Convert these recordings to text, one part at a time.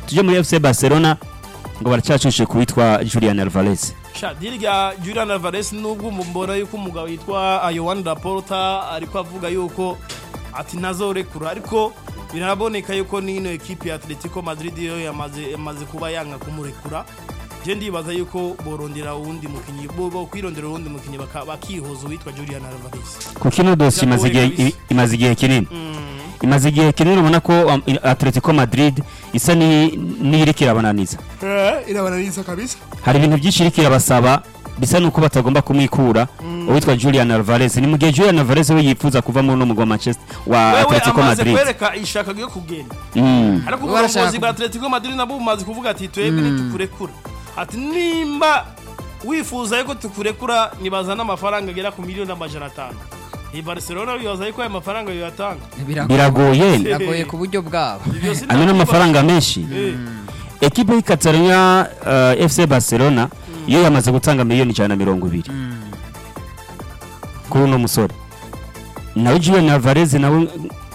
tuje muri FC Barcelona ngo baracashushe kuwitwa Julian Alvarez. Dirya Julian Alvarez nubwo mumbora yuko umugabo yitwa Yohan Laporta ariko avuga yuko ati nazorekura, ariko biraboneka yuko nino equipe ya Atletico Madrid yo yamaze kuba yanga kumurekura. Je ndibaza yuko borondera uwundi mukinyi bo kwirondera uwundi mukinyi bakihoza witwa Julian Alvarez. Kukino dosi imaze igihe kinini. Imaze igihe kinini ubona ko Atletico Madrid isa ni irikira bananiza. Irabananiza kabisa. Hari ibintu byinshi irikira basaba bisa nuko batagomba kumwikura uwitwa Julian Alvarez. Ni mu gihe Julian Alvarez we yifuza kuva mu no mugwa Manchester wa Atletico Madrid. Wewe kwereka ishaka ryo kugenda. Ariko uburongozi bwa Atletico Madrid nabo bumaze kuvuga ati twebwe nitukurekura. Ati nimba wifuza yuko tukurekura nibazana amafaranga agera ku miliyoni $500. Barcelona bibaza yuko aya mafaranga yatanga. Biragoye ku buryo bwabo. Amena amafaranga menshi. Equipe y'Icatalonia FC Barcelona iyo yamaze gutanga miliyoni 120. Kuri no musore. Nawe Julian Alvarez nawe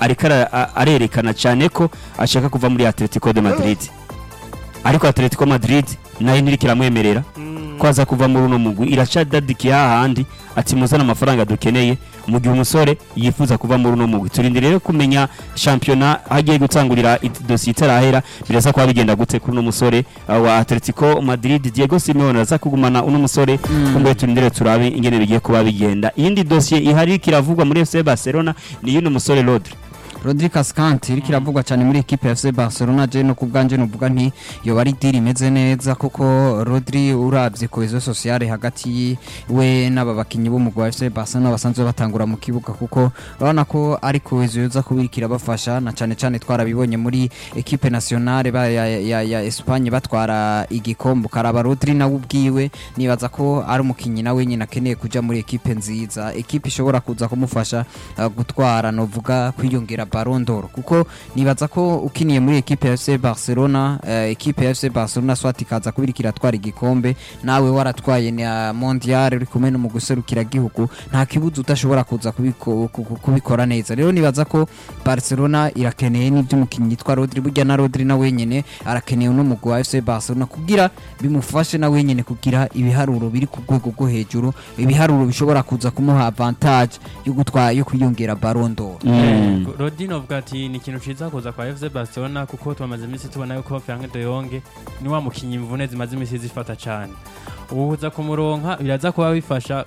arerekana cyane ko ashaka kuva muri Atletico de Madrid. Ariko Atletico Madrid nayo nirikiramwemerera ko aza kuva muri uno mugwi iracadadikiye hahandi ati muzana amafaranga dukeneye mu gihe umusore yifuza kuva muri uno mugwi. Turindire rero kumenya championnat hagiye gutangurira dossier itarahera birasa kwa bigenda gute kuri uno musore wa Atletico Madrid. Diego Simeone aza kugumana uno musore kumbe turindire turabe ingene bigiye kuba bigenda. Iyindi dossier ihari kiravugwa muri FC Barcelona ni yuno musore Rodri Cascante iri kiravugwa cyane muri equipe ya FC Barcelona. Je no kubganje no vuga nti yo bari diri imeze neza kuko Rodri uravye cohesion sociale hagati we n'aba bakinyi bo mu FC Barcelona basanzwe batangura mu kibuga kuko urabona ko ari cohesion yoza kubirikira bafasha na cyane twarabibonye muri equipe nationale ya Espagne batwara igikombe. Karaba Rodri nawe ubwiwe nibaza ko ari umukinyi nawe nyine akeneye kuja muri equipe nziza, equipe ishobora kuza kumufasha gutwara no vuga kwiyongera Ballon d'Or kuko nibaza ko ukiniye muri equipe ya FC Barcelona equipe ya FC Barcelona swati kaza kubirikira twara igikombe nawe waratwaye na mondial uri kumwe no mu guserukira gihugu nta kibuzo utashobora kuza kubikora neza. Rero nibaza ko Barcelona irakeneye n'ibyo umukinyi yitwa Rodri. Burya na Rodri na wenyene arakeneye no mugwa wa FC Barcelona kugira bimufashe na wenyene kugira ibiharuro biri ku rwego rwo hejuru, ibiharuro bishobora kuza kumuha advantage yo gutwara yo kwiyongera Ballon d'Or. Rodino bwati ni ikintu ciza kuza kwa FC Barcelona kuko twamaze iminsi tubona yuko Frank de Jong ni wa mukinyi imvune zimaze iminsi zifata cyane. Ubuza kumuronka biraza kuba bifasha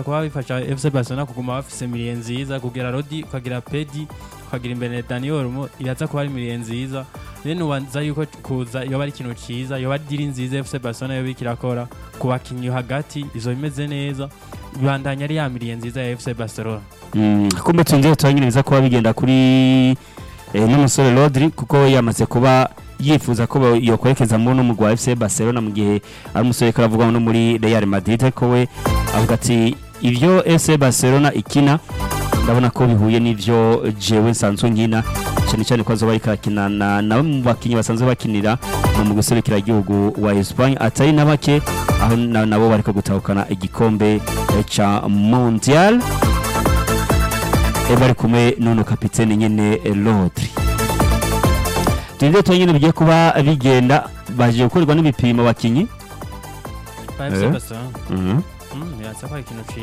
FC Barcelona kuguma bafise miliye nziza kugira Rodi kagira Pedi kagira imbere Dani Olmo iraza kuba ari miliye nziza. Reno wanza yuko kuza iyo bari ikintu ciza iyo badiri nziza FC Barcelona yo bikirakora kubakinyi hagati izo bimeze neza bibandanya ari ya miliye nziza ya FC Barcelona. Kumbe tungiye twanyiriza kuba bigenda kuri n'umusore Rodri kuko yamaze kuba yifuza ko yokwerekeza mu no mugwa FC Barcelona mu gihe ari umusore karavugwa no muri Real Madrid ko we avuga ati ivyo FC Barcelona ikina ndabona ko bihuye n'ivyo jewe sanzwe nkina cyane ko azoba ikakina na mu bakinyi basanzwe bakinira mu guserukira igihugu wa Espagne atari nabake aho nabo bariko gutahukana igikombe ca Mondial. Bari kumwe nono kapitene nyene Rodri. Tinde twanyine bigiye kuba bigenda baje gukorwa n'ibipimo bakinyi. Yatsa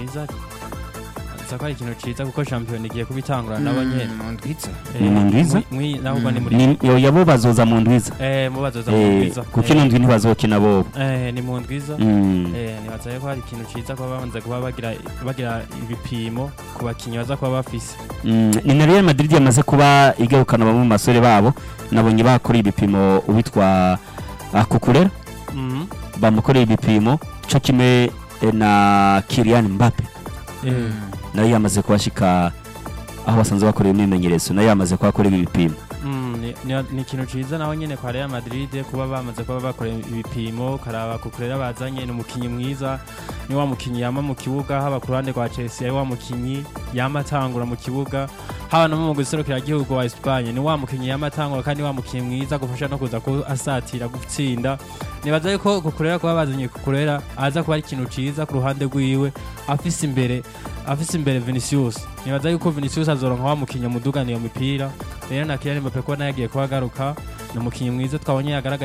kwa ikintu ciza kuko champion igiye kubitangura nabonye mu ndwiza nahubwo ni muri yo yabo bazoza mu ndwiza mu bazoza mu ndwiza kuko indwi ntibazokina bobo ni mu ndwiza nibatsaye ko hari ikintu ciza ko babanza kuba bagira ibipimo ku bakinyi baza kuba bafise. Ni na Real Madrid yamaze kuba igahukana bamwe mu masore babo nabonye bakora ibipimo ubitwa Kukurera bamukoreye ibipimo cyo kimwe na Kylian Mbappe nayo yamaze kubashika aho basanzwe bakoreye imimenyerezo nayo yamaze kubakorera ibipimo. Ni ikintu ciza naho nyene kwa Real Madrid kuba bamaze kuba bakoreye ibipimo karaba Kukurera bazanye n'umukinyi mwiza ni wa mukinyi yama mu kibuga haba ku ruhande rwa Chelsea wa mukinyi yama tangura mu kibuga haba no mu guserukira igihugu wa Espagne ni wa mukinyi yama tangura kandi wa mukinyi mwiza gufasha no kuza ko asatira gutsinda. Nibaza yuko Kukurera kuba bazanye Kukurera aza kuba ari ikintu ciza ku ruhande rwiwe afise imbere Vinicius. Nibaza yuko Vinicius azoronka wa mukinyi mudugana iyo mipira rero na Kylian Mbappe ko nayagiye kuhagaruka n'umukinyi mwiza twabonye yagaragaye